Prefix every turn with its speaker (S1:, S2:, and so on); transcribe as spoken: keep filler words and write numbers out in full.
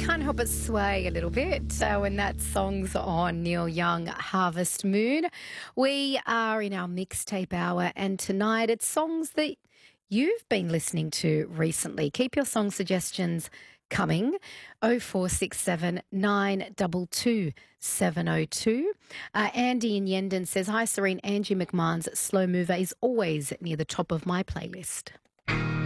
S1: can't help but sway a little bit uh, when that song's on. Neil Young, Harvest Moon. We are in our mixtape hour, and tonight it's songs that you've been listening to recently. Keep your song suggestions coming. oh four six seven, nine two two, seven oh two. Uh, Andy in Yendon says, hi Serene, Angie McMahon's Slow Mover is always near the top of my playlist.